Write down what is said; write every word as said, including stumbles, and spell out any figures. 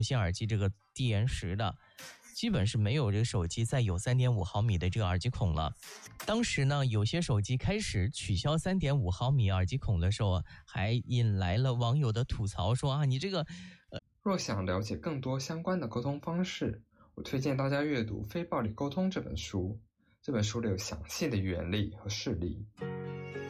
线耳机这个低延时的，基本是没有这个手机再有 三点五毫米的这个耳机孔了。当时呢，有些手机开始取消 三点五毫米耳机孔的时候，还引来了网友的吐槽，说啊，你这个呃， 若想了解更多相关的沟通方式，我推荐大家阅读《非暴力沟通》这本书。这本书里有详细的原理和事例。